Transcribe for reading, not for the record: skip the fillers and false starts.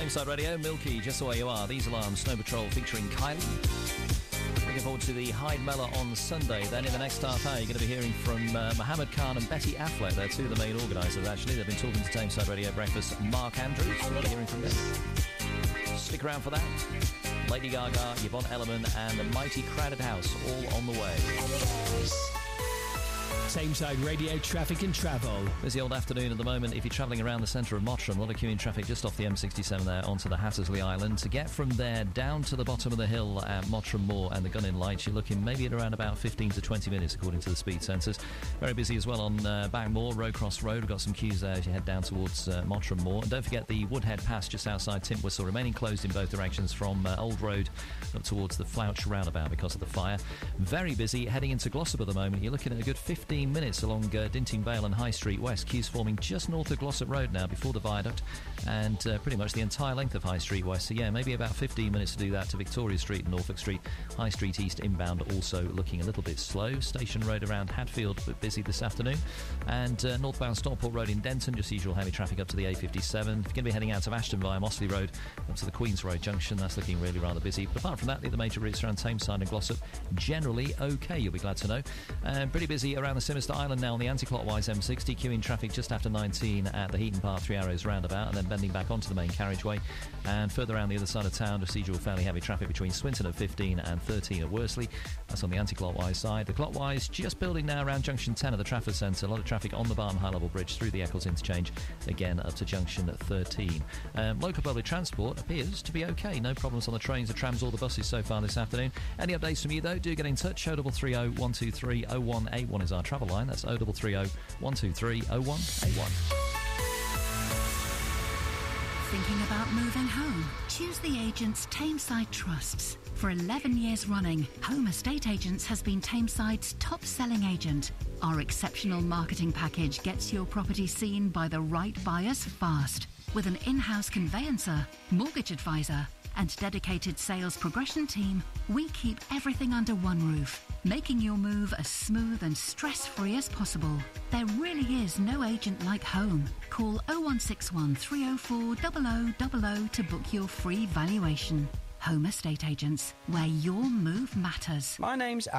Tameside Radio, Milky, just the way you are. These Alarms, Snow Patrol featuring Kylie. Looking forward to the Hyde Mellor on Sunday. Then in the next half hour, you're going to be hearing from Mohammed Khan and Betty Affleck. They're two of the main organisers, actually. They've been talking to Tameside Radio Breakfast. Mark Andrews, we'll be hearing from them. Stick around for that. Lady Gaga, Yvonne Elliman and the Mighty Crowded House, all on the way. Tameside Radio traffic and travel. Busy old afternoon at the moment. If you're travelling around the centre of Mottram, a lot of queuing traffic just off the M67 there onto the Hattersley Island. To get from there down to the bottom of the hill at Mottram Moor and the Gun-in Lights, you're looking maybe at around about 15 to 20 minutes according to the speed sensors. Very busy as well on Bangmore, Rowcross Road. We've got some queues there as you head down towards Mottram Moor. And don't forget the Woodhead Pass just outside Tintwistle remaining closed in both directions from Old Road up towards the Flouch roundabout because of the fire. Very busy heading into Glossop at the moment. You're looking at a good 15 minutes along Dinting Vale and High Street West. Queues forming just north of Glossop Road now before the viaduct and pretty much the entire length of High Street West. So yeah, maybe about 15 minutes to do that to Victoria Street and Norfolk Street. High Street East inbound also looking a little bit slow. Station Road around Hadfield but busy this afternoon. And northbound Stockport Road in Denton, just usual heavy traffic up to the A57. If you're going to be heading out of Ashton via Mossley Road up to the Queen's Road Junction, that's looking really rather busy. But apart from that, the other major routes around Tameside and Glossop generally okay, you'll be glad to know. Pretty busy around the Sinister Island now on the anti-clockwise M60, queuing traffic just after 19 at the Heaton Park Three Arrows roundabout and then bending back onto the main carriageway. And further around the other side of town, residual fairly heavy traffic between Swinton at 15 and 13 at Worsley. That's on the anti-clockwise side. The clockwise just building now around junction 10 of the Trafford Centre. A lot of traffic on the Barton High Level Bridge through the Eccles interchange, again up to junction 13. Local public transport appears to be okay. No problems on the trains, the trams or the buses so far this afternoon. Any updates from you though, do get in touch. 0330 123 0181 is our travel line. That's 0330 123 0181. Thinking about moving home? Choose the agents Tameside trusts. For 11 years running, Home Estate Agents has been Tameside's top-selling agent. Our exceptional marketing package gets your property seen by the right buyers fast. With an in-house conveyancer, mortgage advisor, and dedicated sales progression team, we keep everything under one roof, making your move as smooth and stress-free as possible. There really is no agent like home. Call 0161 304 0000 to book your free valuation. Home Estate Agents, where your move matters. My name's